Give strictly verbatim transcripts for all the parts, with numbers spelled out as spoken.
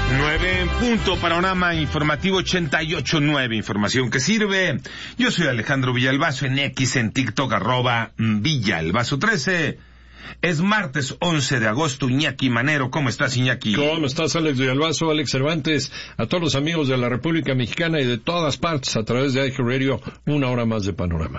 Nueve en punto, panorama informativo ochenta y ocho nueve, información que sirve. Yo soy Alejandro Villalbazo, en X, en TikTok, arroba Villalbazo trece. Es martes once de agosto. Iñaki Manero, ¿cómo estás, Iñaki? ¿Cómo estás, Alex Villalbazo, Alex Cervantes? A todos los amigos de la República Mexicana y de todas partes, a través de I G Radio, una hora más de panorama.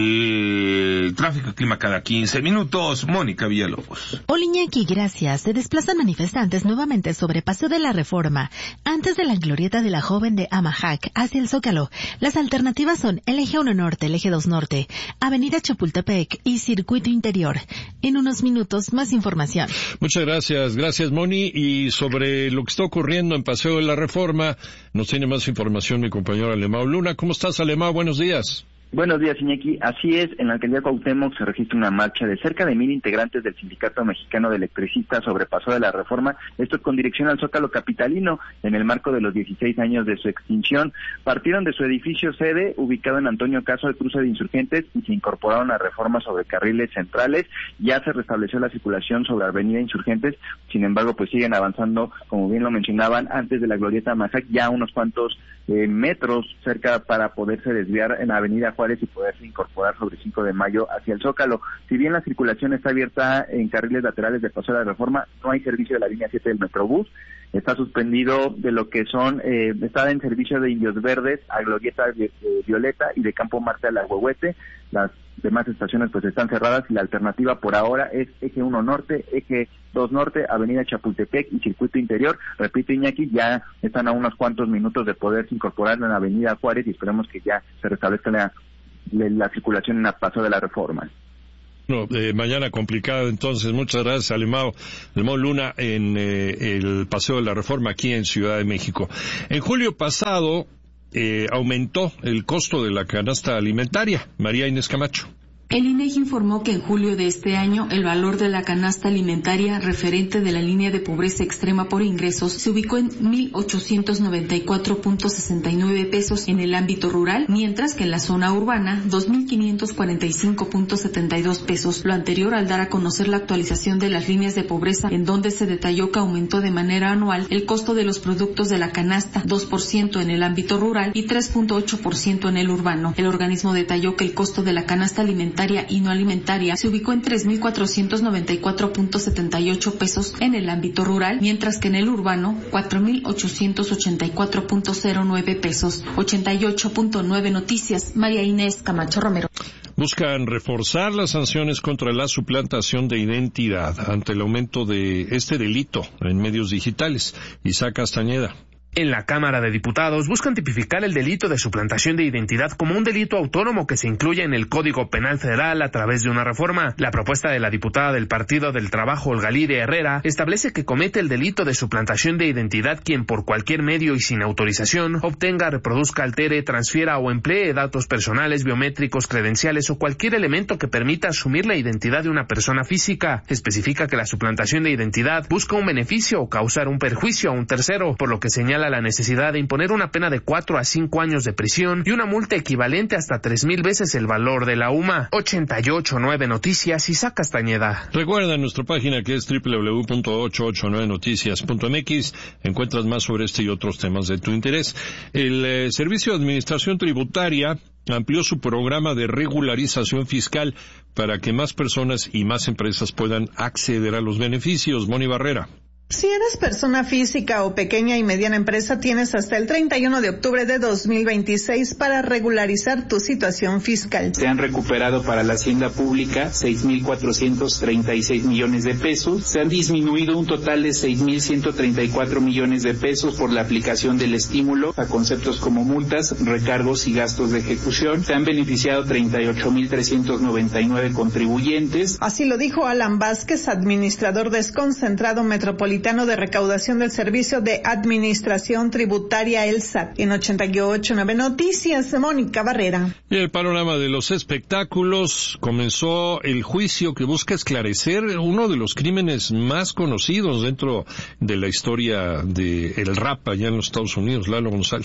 El tráfico y clima cada quince minutos. Mónica Villalobos. Hola, Iñaki, gracias. Se desplazan manifestantes nuevamente sobre Paseo de la Reforma, antes de la glorieta de la Joven de Amajac, hacia el Zócalo. Las alternativas son el eje uno Norte, el eje dos Norte, Avenida Chapultepec y Circuito Interior. En unos minutos, más información. Muchas gracias, gracias, Moni. Y sobre lo que está ocurriendo en Paseo de la Reforma, nos tiene más información mi compañero Alemão Luna. ¿Cómo estás, Alemão? Buenos días. Buenos días, Iñaki. Así es, en la alcaldía Cuauhtémoc se registra una marcha de cerca de mil integrantes del Sindicato Mexicano de Electricistas sobre Paseo de la Reforma, esto con dirección al Zócalo capitalino, en el marco de los dieciséis años de su extinción. Partieron de su edificio sede, ubicado en Antonio Caso, de cruce de Insurgentes, y se incorporaron a reformas sobre carriles centrales. Ya se restableció la circulación sobre Avenida Insurgentes, sin embargo, pues siguen avanzando, como bien lo mencionaban, antes de la glorieta Amajac, ya unos cuantos eh, metros cerca para poderse desviar en Avenida Juárez y poderse incorporar sobre cinco de mayo hacia el Zócalo. Si bien la circulación está abierta en carriles laterales de Paseo de la Reforma, no hay servicio de la línea siete del Metrobús. Está suspendido de lo que son, eh, está en servicio de Indios Verdes a Glorieta eh, Violeta y de Campo Marte a la Huehuete. Las demás estaciones pues están cerradas y la alternativa por ahora es eje uno Norte, eje dos Norte, Avenida Chapultepec y Circuito Interior. Repito, Iñaki, ya están a unos cuantos minutos de poderse incorporar en la Avenida Juárez y esperemos que ya se restablezca la, la, la circulación en el Paseo de la Reforma. No, eh, mañana complicado, entonces, muchas gracias, Alemão, Alemão Luna, en eh, el Paseo de la Reforma aquí en Ciudad de México. En julio pasado eh, aumentó el costo de la canasta alimentaria. María Inés Camacho. El INEGI informó que en julio de este año el valor de la canasta alimentaria referente de la línea de pobreza extrema por ingresos se ubicó en mil ochocientos noventa y cuatro punto sesenta y nueve pesos en el ámbito rural, mientras que en la zona urbana dos mil quinientos cuarenta y cinco punto setenta y dos pesos, lo anterior al dar a conocer la actualización de las líneas de pobreza, en donde se detalló que aumentó de manera anual el costo de los productos de la canasta, dos por ciento en el ámbito rural y tres punto ocho por ciento en el urbano. El organismo detalló que el costo de la canasta alimentaria y no alimentaria se ubicó en tres mil cuatrocientos noventa y cuatro punto setenta y ocho pesos en el ámbito rural, mientras que en el urbano cuatro mil ochocientos ochenta y cuatro punto cero nueve pesos. ochenta y ocho punto nueve Noticias, María Inés Camacho Romero. Buscan reforzar las sanciones contra la suplantación de identidad ante el aumento de este delito en medios digitales. Isaac Castañeda. En la Cámara de Diputados buscan tipificar el delito de suplantación de identidad como un delito autónomo que se incluya en el Código Penal Federal a través de una reforma. La propuesta de la diputada del Partido del Trabajo, Olga Lidia Herrera, establece que comete el delito de suplantación de identidad quien por cualquier medio y sin autorización obtenga, reproduzca, altere, transfiera o emplee datos personales, biométricos, credenciales o cualquier elemento que permita asumir la identidad de una persona física. Especifica que la suplantación de identidad busca un beneficio o causar un perjuicio a un tercero, por lo que señala la necesidad de imponer una pena de cuatro a cinco años de prisión y una multa equivalente hasta tres mil veces el valor de la U M A. ochenta y ocho nueve Noticias, Isaac Castañeda. Recuerda nuestra página que es doble u doble u doble u punto ochocientos ochenta y nueve noticias punto m x. Encuentras más sobre este y otros temas de tu interés. El eh, Servicio de Administración Tributaria amplió su programa de regularización fiscal para que más personas y más empresas puedan acceder a los beneficios. Moni Barrera. Si eres persona física o pequeña y mediana empresa, tienes hasta el treinta y uno de octubre de dos mil veintiséis para regularizar tu situación fiscal. Se han recuperado para la hacienda pública seis mil cuatrocientos treinta y seis millones de pesos. Se han disminuido un total de seis mil ciento treinta y cuatro millones de pesos por la aplicación del estímulo a conceptos como multas, recargos y gastos de ejecución. Se han beneficiado treinta y ocho mil trescientos noventa y nueve contribuyentes. Así lo dijo Alan Vázquez, administrador desconcentrado metropolitano de recaudación del Servicio de Administración Tributaria, el S A T. En ochenta y ocho nueve Noticias, Mónica Barrera. Y el panorama de los espectáculos, comenzó el juicio que busca esclarecer uno de los crímenes más conocidos dentro de la historia del rap allá en los Estados Unidos. Lalo González.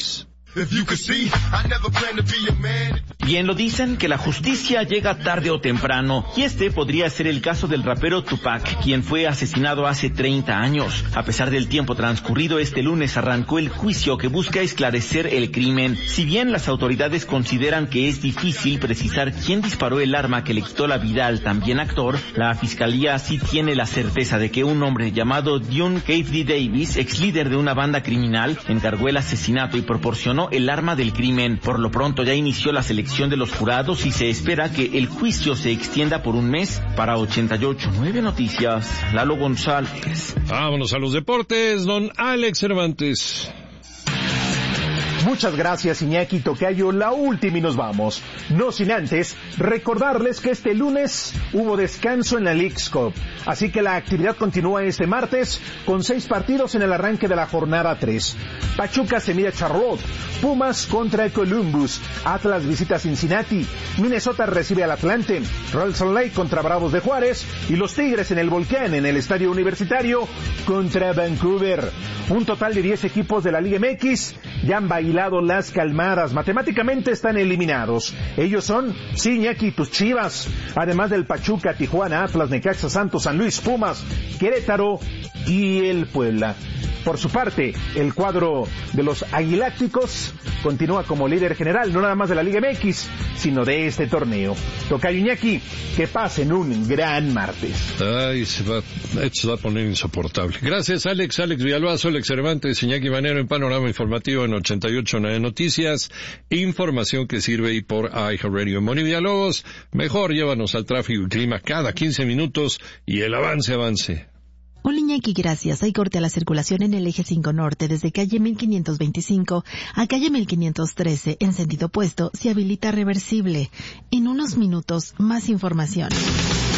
Bien lo dicen que la justicia llega tarde o temprano, y este podría ser el caso del rapero Tupac, quien fue asesinado hace treinta años. A pesar del tiempo transcurrido, este lunes arrancó el juicio que busca esclarecer el crimen. Si bien las autoridades consideran que es difícil precisar quién disparó el arma que le quitó la vida al también actor, la fiscalía sí tiene la certeza de que un hombre llamado Dune Keith Davis, ex líder de una banda criminal, encargó el asesinato y proporcionó el arma del crimen. Por lo pronto ya inició la selección de los jurados y se espera que el juicio se extienda por un mes. Para ochenta y ocho punto nueve Noticias, Lalo González. Vámonos a los deportes, don Alex Cervantes. Muchas gracias, Iñaki Tocayo. La última y nos vamos. No sin antes recordarles que este lunes hubo descanso en la Leagues Cup. Así que la actividad continúa este martes con seis partidos en el arranque de la jornada tres. Pachuca se mide a Charlotte. Pumas contra Columbus. Atlas visita Cincinnati. Minnesota recibe al Atlante. Real Salt Lake contra Bravos de Juárez. Y los Tigres en el Volcán, en el Estadio Universitario, contra Vancouver. Un total de diez equipos de la Liga M X ya han bailado las calmadas. Matemáticamente están eliminados. Ellos son, sí, Iñaki, tus Chivas, además del Pachuca, Tijuana, Atlas, Necaxa, Santos, San Luis, Pumas, Querétaro y el Puebla. Por su parte, el cuadro de los Aguilácticos continúa como líder general, no nada más de la Liga M X, sino de este torneo. Tocayo, Iñaki, que pasen un gran martes. Ay, se va, esto se va a poner insoportable. Gracias, Alex, Alex Villalbazo, Alex Cervantes, Iñaki Manero en Panorama Informativo en ochenta y ocho punto nueve Noticias. Información que sirve y por iHeartRadio. Moni Villalobos, mejor llévanos al tráfico y clima cada quince minutos y el avance, avance. Hola, Iñaki, gracias. Hay corte a la circulación en el eje cinco Norte desde calle mil quinientos veinticinco a calle mil quinientos trece en sentido opuesto. Se habilita reversible. En unos minutos, más información.